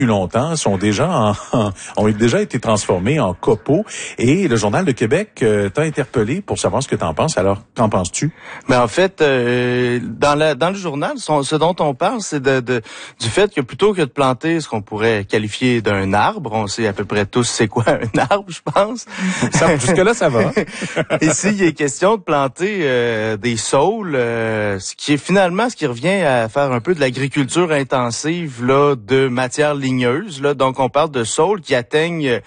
longtemps ont déjà été transformés en copeaux. Et le Journal de Québec t'a interpellé pour savoir ce que t'en penses. Alors, qu'en penses-tu? Mais en fait, dans le journal, ce dont on parle, c'est du fait que plutôt que de planter ce qu'on pourrait qualifier d'un arbre, on sait à peu près tous c'est quoi un arbre, je pense. Jusque-là, ça va. Ici, il est question de planter des saules, ce qui revient à faire un peu de l'agriculture intensive là de matières ligneuses. Là. Donc, on parle de saules qui atteignent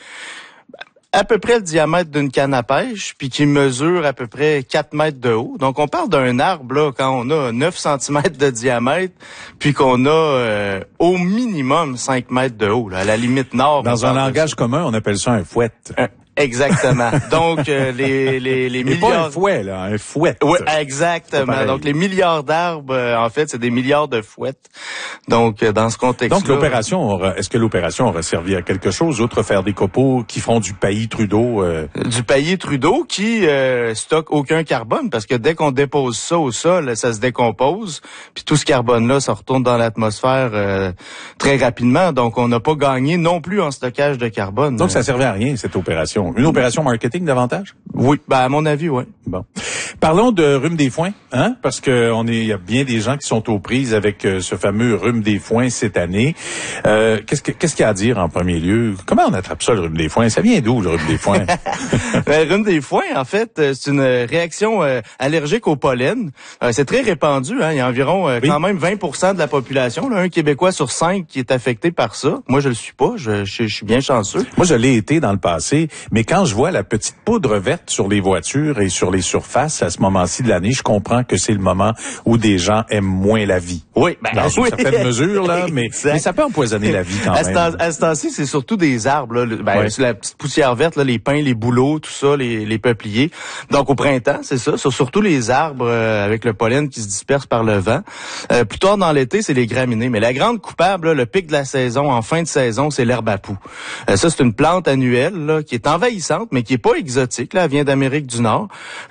à peu près le diamètre d'une canne à pêche, puis qui mesure à peu près 4 mètres de haut. Donc, on parle d'un arbre là quand on a 9 centimètres de diamètre, puis qu'on a au minimum 5 mètres de haut, là, à la limite nord. Dans un langage commun, on appelle ça un fouet. Exactement. Donc, les milliards... pas un fouet, là, un fouet. Oui, exactement. Donc, les milliards d'arbres, en fait, c'est des milliards de fouettes. Donc, dans ce contexte-là... Donc, est-ce que l'opération aurait servi à quelque chose, outre faire des copeaux qui feront du paillis Trudeau? Du paillis Trudeau qui stocke aucun carbone, parce que dès qu'on dépose ça au sol, ça se décompose, puis tout ce carbone-là, ça retourne dans l'atmosphère très rapidement. Donc, on n'a pas gagné non plus en stockage de carbone. Donc, ça servait à rien, cette opération. Une opération marketing davantage? Oui, à mon avis, oui. Bon. Parlons de rhume des foins, hein? Parce que il y a bien des gens qui sont aux prises avec ce fameux rhume des foins cette année. Qu'est-ce qu'il y a à dire en premier lieu? Comment on attrape ça, le rhume des foins? Ça vient d'où, le rhume des foins? Le rhume des foins, en fait, c'est une réaction allergique au pollen. C'est très répandu, hein? Il y a environ quand même 20% de la population, là, un Québécois sur 5 qui est affecté par ça. Moi, je le suis pas. Je suis bien chanceux. Moi, je l'ai été dans le passé, mais quand je vois la petite poudre verte sur les voitures et sur les surfaces à ce moment-ci de l'année, je comprends que c'est le moment où des gens aiment moins la vie. Oui, dans une certaine mesure, là, mais ça peut empoisonner la vie quand même. À ce temps-ci, c'est surtout des arbres, là. C'est la petite poussière verte, là, les pins, les bouleaux, tout ça, les peupliers. Donc, au printemps, c'est ça. C'est surtout les arbres avec le pollen qui se disperse par le vent. Plus tard dans l'été, c'est les graminées. Mais la grande coupable, là, le pic de la saison, en fin de saison, c'est l'herbe à poux. Ça, c'est une plante annuelle là, qui est envahissante, mais qui est pas exotique. Là, elle vient d'Amérique du Nord,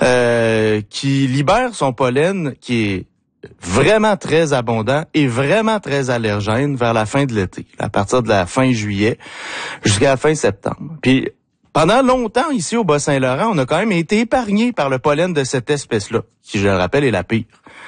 qui libère son pollen, qui est vraiment très abondant et vraiment très allergène vers la fin de l'été, à partir de la fin juillet jusqu'à la fin septembre. Puis pendant longtemps, ici au Bas-Saint-Laurent, on a quand même été épargné par le pollen de cette espèce-là, qui, je le rappelle, est la pire.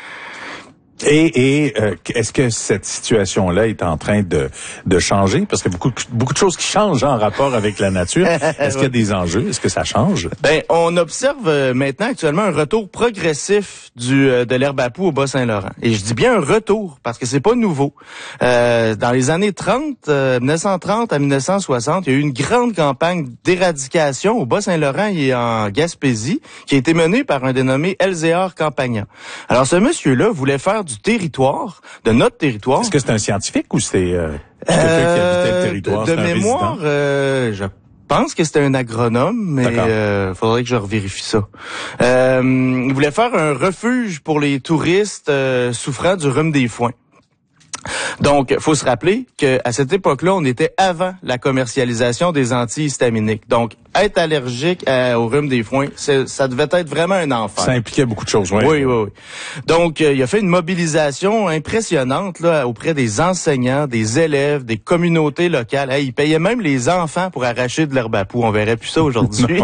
Et est-ce que cette situation-là est en train de changer? Parce qu'il y a beaucoup de choses qui changent en rapport avec la nature. Est-ce qu'il y a des enjeux? Est-ce que ça change? On observe maintenant actuellement un retour progressif de l'herbe à poux au Bas-Saint-Laurent. Et je dis bien un retour, parce que c'est pas nouveau. Dans les années 1930 à 1960, il y a eu une grande campagne d'éradication au Bas-Saint-Laurent et en Gaspésie, qui a été menée par un dénommé Elzéar Campagna. Alors, ce monsieur-là voulait faire du territoire, de notre territoire. Est-ce que c'est un scientifique ou c'est quelqu'un qui habitait le territoire? De mémoire, je pense que c'était un agronome, mais faudrait que je revérifie ça. Il voulait faire un refuge pour les touristes souffrant du rhume des foins. Donc, faut se rappeler que à cette époque-là, on était avant la commercialisation des antihistaminiques. Donc, être allergique au rhume des foins, ça devait être vraiment un enfer. Ça impliquait beaucoup de choses, oui. Oui. Donc, il a fait une mobilisation impressionnante là auprès des enseignants, des élèves, des communautés locales. Il payait même les enfants pour arracher de l'herbe à poux. On verrait plus ça aujourd'hui.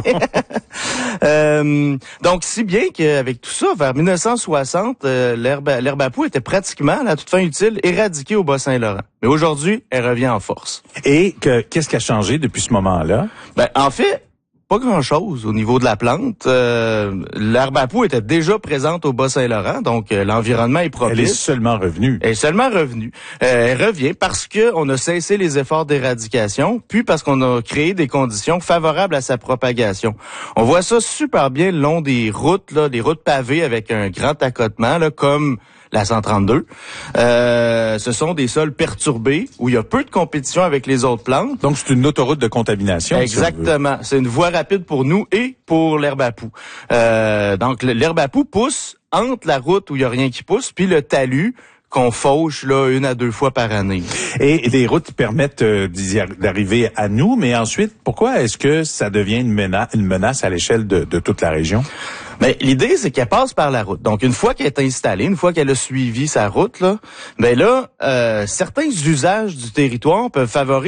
Donc, si bien qu'avec tout ça, vers 1960, l'herbe à poux était pratiquement, à toute fin utile, éradiquée au Bas-Saint-Laurent. Mais aujourd'hui, elle revient en force. Et qu'est-ce qui a changé depuis ce moment-là? En fait, pas grand-chose au niveau de la plante. L'herbe à poux était déjà présente au Bas-Saint-Laurent, donc l'environnement est propice. Elle est seulement revenue. Elle revient parce que on a cessé les efforts d'éradication, puis parce qu'on a créé des conditions favorables à sa propagation. On voit ça super bien le long des routes, là, des routes pavées avec un grand accotement, là, comme la 132. Ce sont des sols perturbés où il y a peu de compétition avec les autres plantes. Donc, c'est une autoroute de contamination. Exactement. C'est une voie rapide pour nous et pour l'herbe à poux. Donc, l'herbe à poux pousse entre la route où il y a rien qui pousse, puis le talus qu'on fauche là 1 à 2 fois par année. Et les routes permettent d'arriver à nous, mais ensuite, pourquoi est-ce que ça devient une menace à l'échelle de toute la région? Mais l'idée, c'est qu'elle passe par la route. Donc, une fois qu'elle est installée, une fois qu'elle a suivi sa route, là, certains usages du territoire peuvent favoriser